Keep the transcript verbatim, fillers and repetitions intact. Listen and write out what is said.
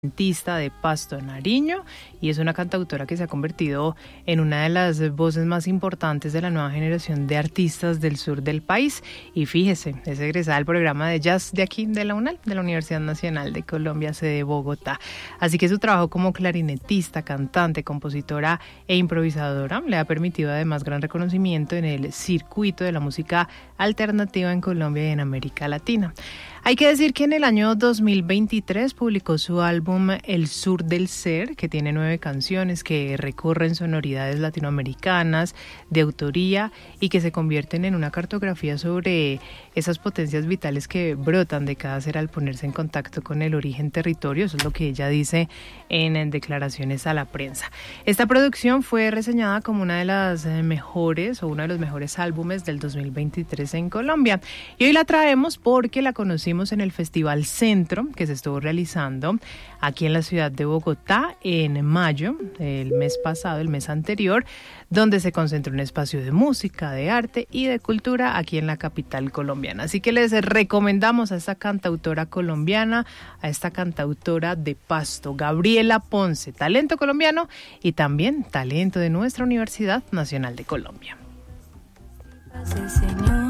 clarinetista de Pasto, Nariño, y es una cantautora que se ha convertido en una de las voces más importantes de la nueva generación de artistas del sur del país. Y fíjese, es egresada del programa de jazz de aquí, de la UNAL, de la Universidad Nacional de Colombia, sede Bogotá. Así que su trabajo como clarinetista, cantante, compositora e improvisadora le ha permitido además gran reconocimiento en el circuito de la música alternativa en Colombia y en América Latina. Hay que decir que en el año dos mil veintitrés publicó su álbum El Sur del Ser, que tiene nueve canciones que recorren sonoridades latinoamericanas de autoría y que se convierten en una cartografía sobre esas potencias vitales que brotan de cada ser al ponerse en contacto con el origen territorio. Eso es lo que ella dice en, en declaraciones a la prensa. Esta producción fue reseñada como una de las mejores o uno de los mejores álbumes del dos mil veintitrés en Colombia. Y hoy la traemos porque la conocimos en el Festival Centro, que se estuvo realizando aquí en la ciudad de Bogotá en mayo, el mes pasado, el mes anterior, donde se concentró un espacio de música, de arte y de cultura aquí en la capital colombiana. Así que les recomendamos a esta cantautora colombiana, a esta cantautora de Pasto, Gabriela Ponce, talento colombiano y también talento de nuestra Universidad Nacional de Colombia. Gracias, Señor.